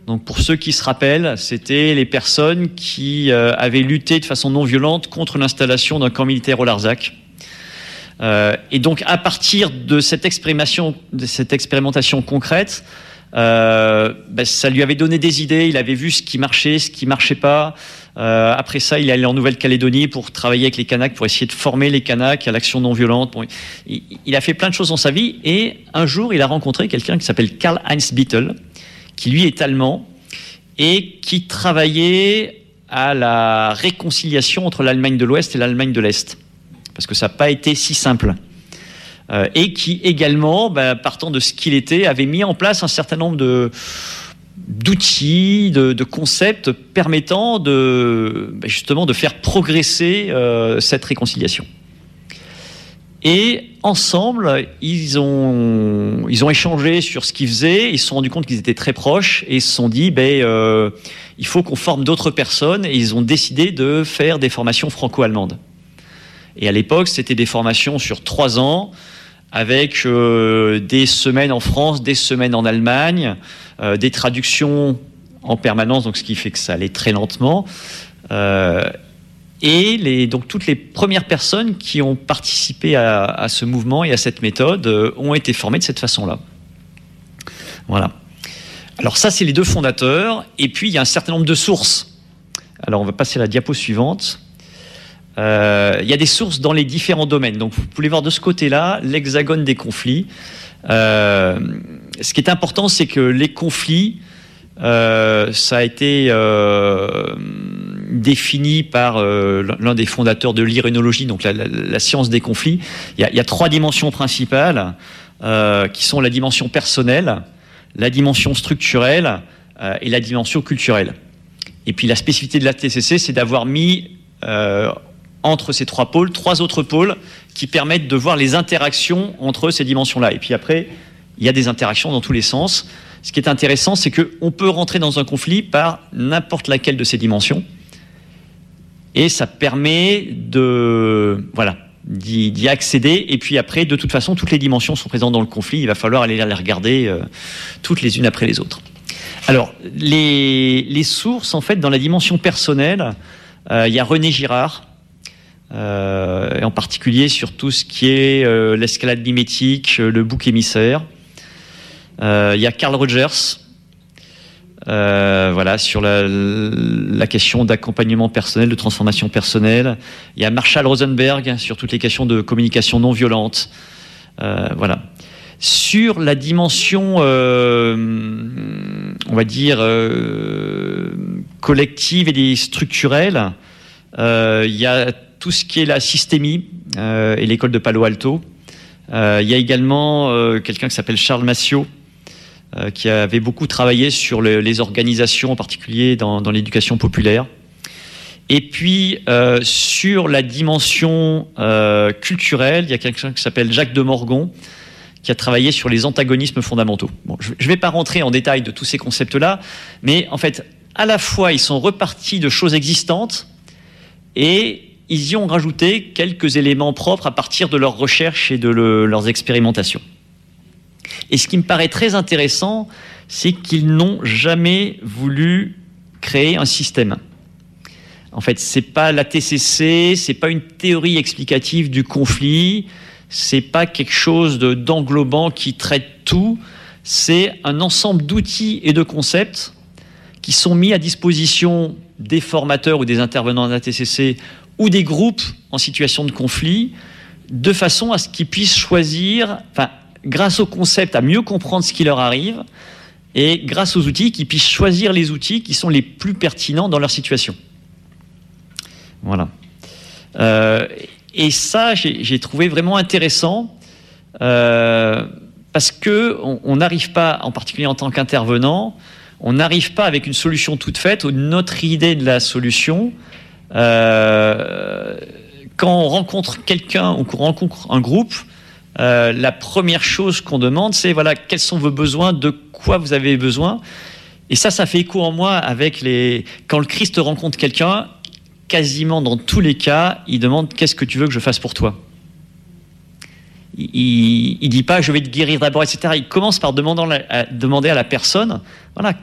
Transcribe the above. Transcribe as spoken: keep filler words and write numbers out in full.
Donc pour ceux qui se rappellent, c'était les personnes qui euh, avaient lutté de façon non violente contre l'installation d'un camp militaire au Larzac. Euh, et donc à partir de cette expérimentation, de cette expérimentation concrète, euh, ben, ça lui avait donné des idées. Il avait vu ce qui marchait, ce qui marchait pas. Euh, après ça, il est allé en Nouvelle-Calédonie pour travailler avec les Kanaks, pour essayer de former les Kanaks à l'action non violente. Bon, il, il a fait plein de choses dans sa vie. Et un jour, il a rencontré quelqu'un qui s'appelle Karl-Heinz Bittel, qui lui est allemand et qui travaillait à la réconciliation entre l'Allemagne de l'Ouest et l'Allemagne de l'Est. Parce que ça n'a pas été si simple. Euh, et qui également, bah, partant de ce qu'il était, avait mis en place un certain nombre de, d'outils, de, de concepts permettant de, bah, justement de faire progresser euh, cette réconciliation. Et ensemble, ils ont, ils ont échangé sur ce qu'ils faisaient, ils se sont rendus compte qu'ils étaient très proches et ils se sont dit, ben, euh, il faut qu'on forme d'autres personnes, et ils ont décidé de faire des formations franco-allemandes. Et à l'époque, c'était des formations sur trois ans, avec euh, des semaines en France, des semaines en Allemagne, euh, des traductions en permanence, donc ce qui fait que ça allait très lentement. Euh, et les, donc toutes les premières personnes qui ont participé à, à ce mouvement et à cette méthode euh, ont été formées de cette façon-là. Voilà. Alors ça, c'est les deux fondateurs. Et puis, il y a un certain nombre de sources. Alors, on va passer à la diapo suivante. Euh, il y a des sources dans les différents domaines. Donc, vous pouvez voir de ce côté-là l'hexagone des conflits. Euh, ce qui est important, c'est que les conflits, euh, ça a été euh, défini par euh, l'un des fondateurs de l'irénologie, donc la, la, la science des conflits. Il y a, il y a trois dimensions principales euh, qui sont la dimension personnelle, la dimension structurelle euh, et la dimension culturelle. Et puis la spécificité de la T C C, c'est d'avoir mis euh, entre ces trois pôles, trois autres pôles qui permettent de voir les interactions entre ces dimensions-là. Et puis après, il y a des interactions dans tous les sens. Ce qui est intéressant, c'est qu'on peut rentrer dans un conflit par n'importe laquelle de ces dimensions. Et ça permet de, voilà, d'y, d'y accéder. Et puis après, de toute façon, toutes les dimensions sont présentes dans le conflit. Il va falloir aller les regarder euh, toutes les unes après les autres. Alors, les, les sources, en fait, dans la dimension personnelle, euh, il y a René Girard, Euh, et en particulier sur tout ce qui est euh, l'escalade mimétique, euh, le bouc émissaire. Euh, il y a Carl Rogers, euh, voilà, sur la, la question d'accompagnement personnel, de transformation personnelle. Il y a Marshall Rosenberg sur toutes les questions de communication non violente. Euh, voilà. Sur la dimension, euh, on va dire, euh, collective et structurelle, euh, il y a tout ce qui est la systémie euh, et l'école de Palo Alto. Euh, il y a également euh, quelqu'un qui s'appelle Charles Massiot, euh, qui avait beaucoup travaillé sur le, les organisations, en particulier dans, dans l'éducation populaire. Et puis, euh, sur la dimension euh, culturelle, il y a quelqu'un qui s'appelle Jacques de Morgon, qui a travaillé sur les antagonismes fondamentaux. Bon, je ne vais pas rentrer en détail de tous ces concepts-là, mais en fait, à la fois, ils sont repartis de choses existantes et ils y ont rajouté quelques éléments propres à partir de leurs recherches et de le, leurs expérimentations. Et ce qui me paraît très intéressant, c'est qu'ils n'ont jamais voulu créer un système. En fait, c'est pas la T C C, c'est pas une théorie explicative du conflit, c'est pas quelque chose de, d'englobant qui traite tout, c'est un ensemble d'outils et de concepts qui sont mis à disposition des formateurs ou des intervenants de la T C C ou des groupes en situation de conflit, de façon à ce qu'ils puissent choisir, enfin, grâce au concept, à mieux comprendre ce qui leur arrive, et grâce aux outils, qu'ils puissent choisir les outils qui sont les plus pertinents dans leur situation. Voilà. Euh, et ça, j'ai, j'ai trouvé vraiment intéressant, euh, parce qu'on n'arrive pas, en particulier en tant qu'intervenant, on n'arrive pas avec une solution toute faite ou notre idée de la solution. Euh, quand on rencontre quelqu'un ou qu'on rencontre un groupe, euh, la première chose qu'on demande, c'est voilà, quels sont vos besoins, de quoi vous avez besoin. Et ça, ça fait écho en moi avec les. Quand le Christ rencontre quelqu'un, quasiment dans tous les cas, il demande qu'est-ce que tu veux que je fasse pour toi. Il, il dit pas je vais te guérir d'abord, et cetera. Il commence par demander à, demander à la personne, voilà,